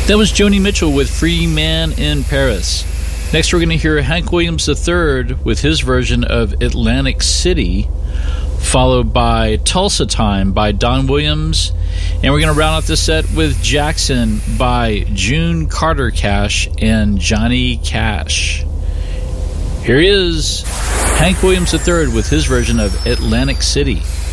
That was Joni Mitchell with Free Man in Paris. Next, we're going to hear Hank Williams III with his version of Atlantic City, followed by Tulsa Time by Don Williams. And we're going to round out this set with Jackson by June Carter Cash and Johnny Cash. Here he is, Hank Williams III with his version of Atlantic City.